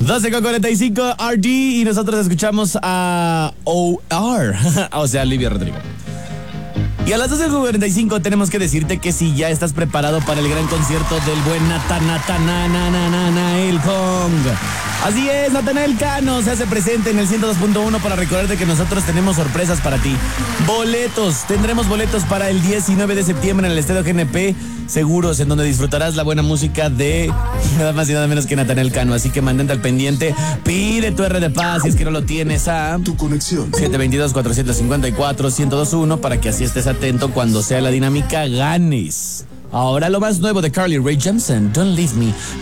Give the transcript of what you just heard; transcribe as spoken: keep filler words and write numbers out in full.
doce con cuarenta y cinco R D y nosotros escuchamos a O R, o sea, Olivia Rodrigo. Y a las doce con cuarenta y cinco tenemos que decirte que si ya estás preparado para el gran concierto del buen Natanael Kong. Así es, Natanael Cano se hace presente en el ciento dos punto uno para recordarte que nosotros tenemos sorpresas para ti. Boletos, tendremos boletos para el diecinueve de septiembre en el Estadio G N P Seguros, en donde disfrutarás la buena música de nada más y nada menos que Natanael Cano. Así que mantente al pendiente, pide tu R de paz si es que no lo tienes a tu conexión siete dos dos, cuatro cinco cuatro, uno cero dos uno para que así estés atento cuando sea la dinámica ganes. Ahora lo más nuevo de Carly Rae Jepsen, Don't Leave Me.